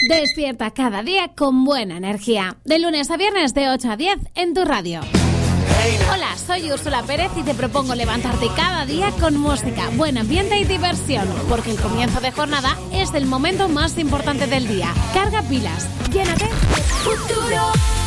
Despierta cada día con buena energía. De lunes a viernes de 8 a 10 en tu radio. Hola, soy Úrsula Pérez y te propongo levantarte cada día con música, buen ambiente y diversión, porque el comienzo de jornada es el momento más importante del día. Carga pilas, llénate de futuro.